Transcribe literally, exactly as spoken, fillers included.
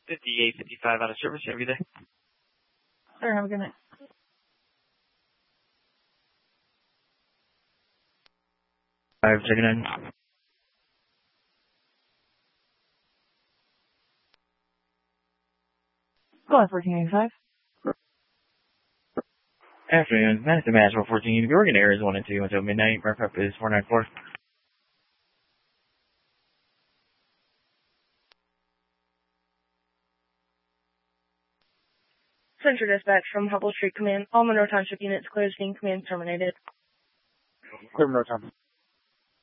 fifty-eight fifty-five out of service. Have a good day. Sure, have a good night. Five, checking in. Go on, fourteen eighty-five. Afternoon. Manchester Mashville fourteen. The Oregon area is one and two until midnight. Markup is four nine four. Central Dispatch from Hubble Street Command. All Monroe Township units clear scene. Command terminated. Clear Monroe Township.